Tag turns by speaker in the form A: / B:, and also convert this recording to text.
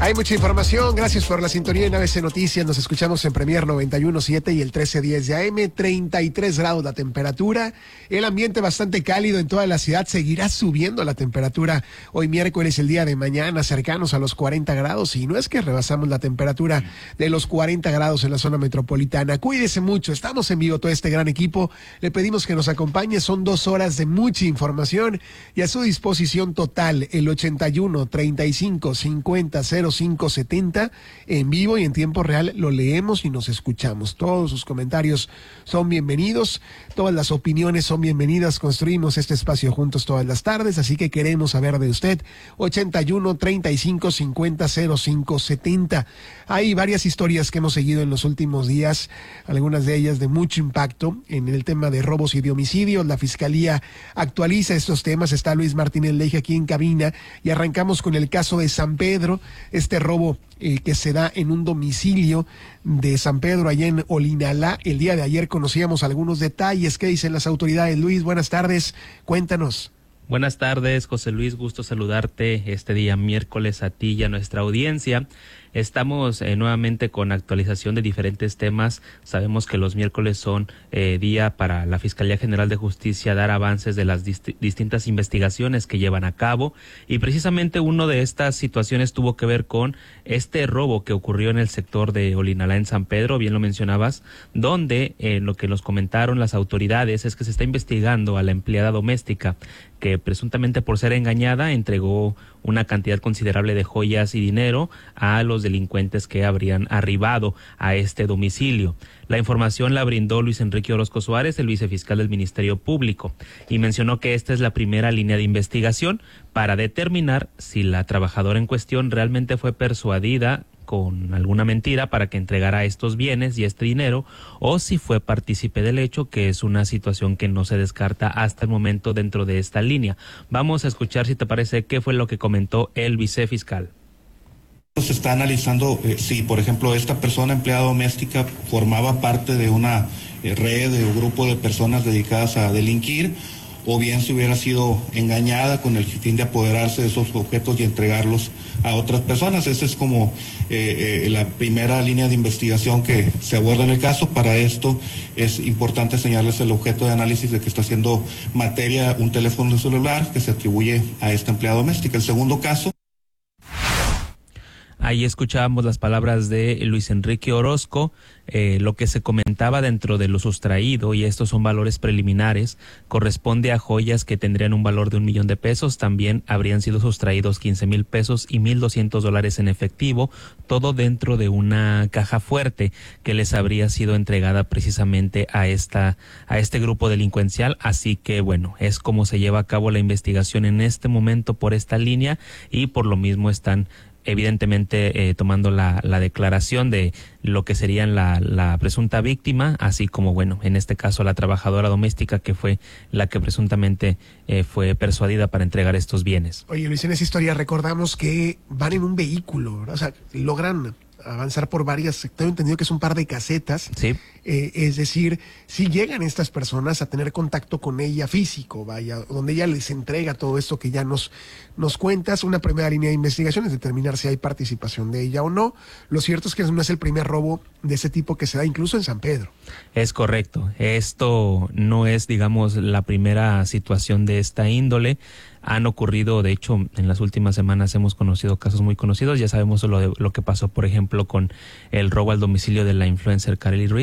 A: Hay mucha información, gracias por la sintonía en ABC Noticias, nos escuchamos en Premier 91.7 y el 1310 de AM, 33 grados la temperatura, el ambiente bastante cálido en toda la ciudad, seguirá subiendo la temperatura hoy miércoles, el día de mañana, cercanos a los 40 grados, y no es que rebasamos la temperatura de los 40 grados en la zona metropolitana. Cuídese mucho, estamos en vivo todo este gran equipo, le pedimos que nos acompañe, son 2 horas de mucha información y a su disposición total el 81 35 50 0570 en vivo y en tiempo real lo leemos y nos escuchamos. Todos sus comentarios son bienvenidos, todas las opiniones son bienvenidas, construimos este espacio juntos todas las tardes, así que queremos saber de usted. 81 35 50 0570. Hay varias historias que hemos seguido en los últimos días, algunas de ellas de mucho impacto en el tema de robos y de homicidios. La Fiscalía actualiza estos temas, está Luis Martínez Leija aquí en cabina y arrancamos con el caso de San Pedro, este robo que se da en un domicilio de San Pedro allá en Olinalá. El día de ayer conocíamos algunos detalles. ¿Qué dicen las autoridades? Luis, buenas tardes, cuéntanos.
B: Buenas tardes, José Luis, gusto saludarte este día miércoles a ti y a nuestra audiencia. Estamos nuevamente con actualización de diferentes temas. Sabemos que los miércoles son día para la Fiscalía General de Justicia dar avances de las distintas investigaciones que llevan a cabo, y precisamente una de estas situaciones tuvo que ver con este robo que ocurrió en el sector de Olinalá en San Pedro, bien lo mencionabas, donde lo que nos comentaron las autoridades es que se está investigando a la empleada doméstica que presuntamente por ser engañada entregó una cantidad considerable de joyas y dinero a los delincuentes que habrían arribado a este domicilio. La información la brindó Luis Enrique Orozco Suárez, el vicefiscal del Ministerio Público, y mencionó que esta es la primera línea de investigación para determinar si la trabajadora en cuestión realmente fue persuadida con alguna mentira para que entregara estos bienes y este dinero, o si fue partícipe del hecho, que es una situación que no se descarta hasta el momento dentro de esta línea. Vamos a escuchar, si te parece, qué fue lo que comentó el vicefiscal.
C: Se está analizando si, por ejemplo, esta persona empleada doméstica formaba parte de una red o grupo de personas dedicadas a delinquir, o bien si hubiera sido engañada con el fin de apoderarse de esos objetos y entregarlos a otras personas. Esa es como la primera línea de investigación que se aborda en el caso. Para esto es importante señalarles el objeto de análisis de que está haciendo materia un teléfono celular que se atribuye a esta empleada doméstica. El segundo caso.
B: Ahí escuchábamos las palabras de Luis Enrique Orozco, lo que se comentaba dentro de lo sustraído, y estos son valores preliminares, corresponde a joyas que tendrían un valor de $1,000,000 de pesos, también habrían sido sustraídos 15,000 pesos y $1,200 en efectivo, todo dentro de una caja fuerte que les habría sido entregada precisamente a este grupo delincuencial. Así que bueno, es como se lleva a cabo la investigación en este momento por esta línea, y por lo mismo están evidentemente tomando la declaración de lo que serían la presunta víctima, así como, bueno, en este caso la trabajadora doméstica, que fue la que presuntamente fue persuadida para entregar estos bienes.
A: Oye, Luis, en esa historia recordamos que van en un vehículo, ¿verdad? O sea, logran avanzar por varias, tengo entendido que es un par de casetas.
B: Sí.
A: Es decir, si llegan estas personas a tener contacto con ella físico, vaya, donde ella les entrega todo esto que ya nos cuentas. Una primera línea de investigación es determinar si hay participación de ella o no. Lo cierto es que no es el primer robo de ese tipo que se da incluso en San Pedro.
B: Es correcto. Esto no es, digamos, la primera situación de esta índole. Han ocurrido, de hecho, en las últimas semanas hemos conocido casos muy conocidos. Ya sabemos lo que pasó, por ejemplo, con el robo al domicilio de la influencer Karely Ruiz.